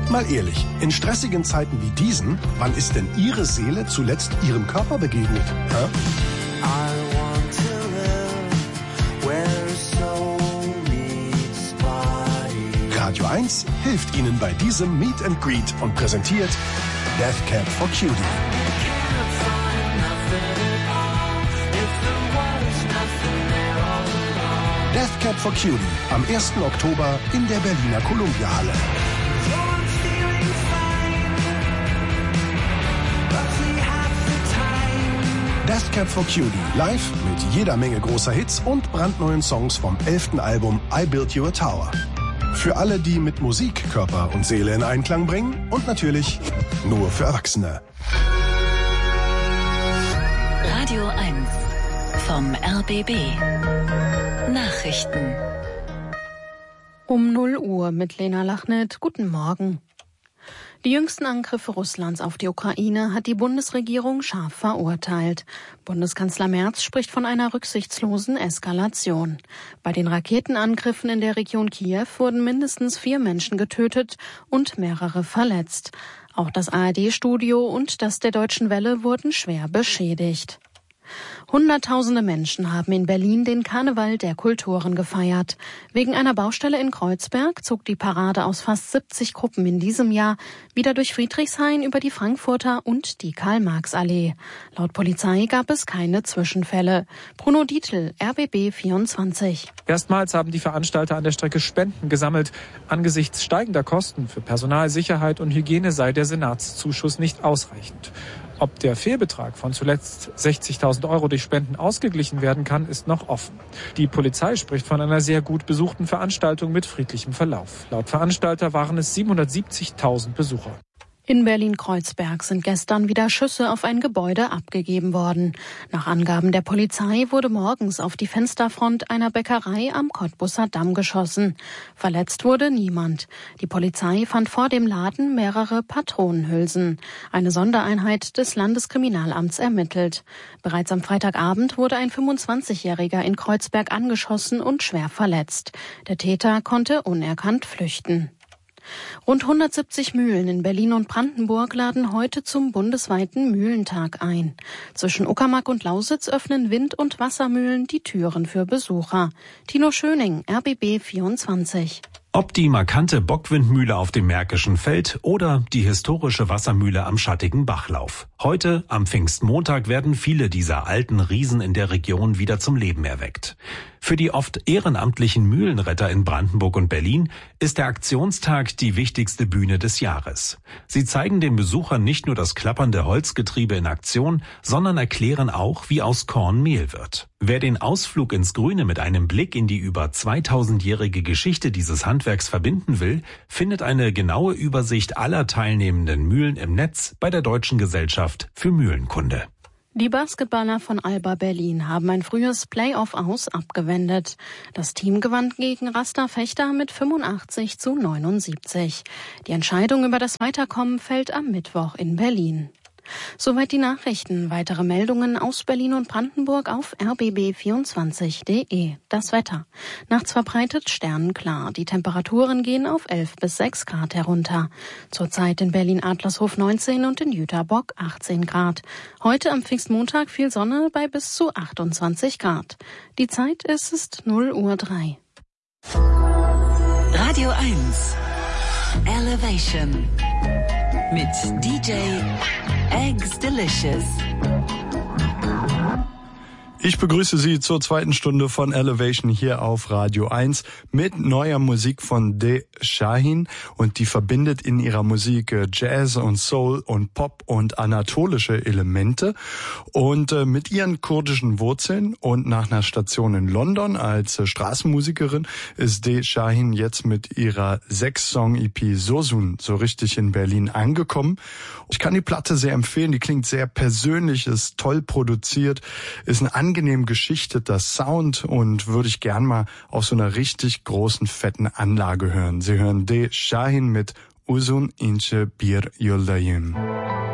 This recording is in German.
Mal ehrlich, in stressigen Zeiten wie diesen, wann ist denn Ihre Seele zuletzt Ihrem Körper begegnet? Hä? Radio 1 hilft Ihnen bei diesem Meet and Greet und präsentiert Death Cab for Cutie. Death Cab for Cutie am 1. Oktober in der Berliner Columbia-Halle. Death Cab for Cutie live mit jeder Menge großer Hits und brandneuen Songs vom 11. Album I Built You a Tower. Für alle, die mit Musik Körper und Seele in Einklang bringen und natürlich nur für Erwachsene. Radio 1 vom RBB. Nachrichten. Um 0 Uhr mit Lena Lachnet. Guten Morgen. Die jüngsten Angriffe Russlands auf die Ukraine hat die Bundesregierung scharf verurteilt. Bundeskanzler Merz spricht von einer rücksichtslosen Eskalation. Bei den Raketenangriffen in der Region Kiew wurden mindestens 4 Menschen getötet und mehrere verletzt. Auch das ARD-Studio und das der Deutschen Welle wurden schwer beschädigt. Hunderttausende Menschen haben in Berlin den Karneval der Kulturen gefeiert. Wegen einer Baustelle in Kreuzberg zog die Parade aus fast 70 Gruppen in diesem Jahr wieder durch Friedrichshain über die Frankfurter und die Karl-Marx-Allee. Laut Polizei gab es keine Zwischenfälle. Bruno Dietl, RBB 24. Erstmals haben die Veranstalter an der Strecke Spenden gesammelt. Angesichts steigender Kosten für Personal, Sicherheit und Hygiene sei der Senatszuschuss nicht ausreichend. Ob der Fehlbetrag von zuletzt 60.000 Euro durch Spenden ausgeglichen werden kann, ist noch offen. Die Polizei spricht von einer sehr gut besuchten Veranstaltung mit friedlichem Verlauf. Laut Veranstalter waren es 770.000 Besucher. In Berlin-Kreuzberg sind gestern wieder Schüsse auf ein Gebäude abgegeben worden. Nach Angaben der Polizei wurde morgens auf die Fensterfront einer Bäckerei am Cottbusser Damm geschossen. Verletzt wurde niemand. Die Polizei fand vor dem Laden mehrere Patronenhülsen. Eine Sondereinheit des Landeskriminalamts ermittelt. Bereits am Freitagabend wurde ein 25-Jähriger in Kreuzberg angeschossen und schwer verletzt. Der Täter konnte unerkannt flüchten. Rund 170 Mühlen in Berlin und Brandenburg laden heute zum bundesweiten Mühlentag ein. Zwischen Uckermark und Lausitz öffnen Wind- und Wassermühlen die Türen für Besucher. Tino Schöning, RBB 24. Ob die markante Bockwindmühle auf dem Märkischen Feld oder die historische Wassermühle am schattigen Bachlauf. Heute, am Pfingstmontag, werden viele dieser alten Riesen in der Region wieder zum Leben erweckt. Für die oft ehrenamtlichen Mühlenretter in Brandenburg und Berlin ist der Aktionstag die wichtigste Bühne des Jahres. Sie zeigen den Besuchern nicht nur das klappernde Holzgetriebe in Aktion, sondern erklären auch, wie aus Korn Mehl wird. Wer den Ausflug ins Grüne mit einem Blick in die über 2000-jährige Geschichte dieses Handwerks verbinden will, findet eine genaue Übersicht aller teilnehmenden Mühlen im Netz bei der Deutschen Gesellschaft für Mühlenkunde. Die Basketballer von Alba Berlin haben ein frühes Playoff-Aus abgewendet. Das Team gewann gegen Rasta Fechter mit 85-79. Die Entscheidung über das Weiterkommen fällt am Mittwoch in Berlin. Soweit die Nachrichten. Weitere Meldungen aus Berlin und Brandenburg auf rbb24.de. Das Wetter. Nachts verbreitet sternenklar. Die Temperaturen gehen auf 11 bis 6 Grad herunter. Zurzeit in Berlin-Adlershof 19 und in Jüterbock 18 Grad. Heute am Pfingstmontag viel Sonne bei bis zu 28 Grad. Die Zeit ist 0:03. Radio 1 Elevation mit DJ Eggs Delicious. Ich begrüße Sie zur zweiten Stunde von Elevation hier auf Radio 1 mit neuer Musik von De Shahin, und die verbindet in ihrer Musik Jazz und Soul und Pop und anatolische Elemente, und mit ihren kurdischen Wurzeln und nach einer Station in London als Straßenmusikerin ist De Shahin jetzt mit ihrer 6-Song-EP Sosun so richtig in Berlin angekommen. Ich kann die Platte sehr empfehlen, die klingt sehr persönlich, ist toll produziert, ist ein angenehm geschichteter Sound und würde ich gern mal auf so einer richtig großen, fetten Anlage hören. Sie hören De Shahin mit Uzun ince bir yoldayım.